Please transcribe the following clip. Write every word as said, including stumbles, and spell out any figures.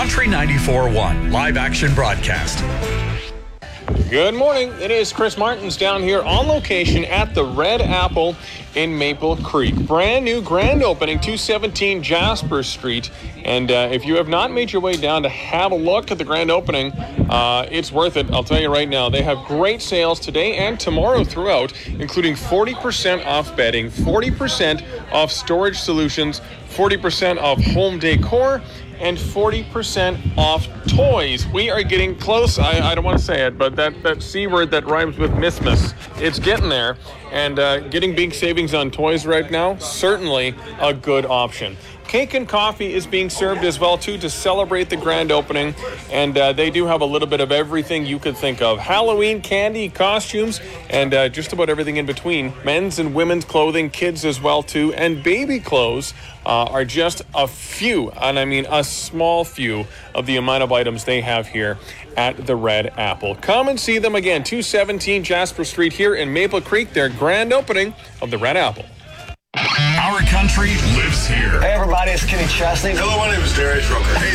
Country ninety-four point one live action broadcast. Good morning. It is Chris Martins down here on location at the Red Apple in Maple Creek. Brand new grand opening, two seventeen Jasper Street. And uh, if you have not made your way down to have a look at the grand opening, uh, it's worth it. I'll tell you right now, they have great sales today and tomorrow throughout, including forty percent off bedding, forty percent off storage solutions, forty percent off home decor, and forty percent off toys. We are getting close. I, I don't want to say it, but that, that C word that rhymes with Missmas, it's getting there. And uh, getting big savings on toys right now, certainly a good option. Cake and coffee is being served as well, too, to celebrate the grand opening. And uh, they do have a little bit of everything you could think of. Halloween candy, costumes, and uh, just about everything in between. Men's and women's clothing, kids as well, too. And baby clothes uh, are just a few, and I mean a small few, of the amount of items they have here at the Red Apple. Come and see them again, two seventeen Jasper Street here in Maple Creek, their grand opening of the Red Apple. Our country lives here. Hey everybody, it's Kenny Chesney. Hello, my name is Darius Rucker. Hey,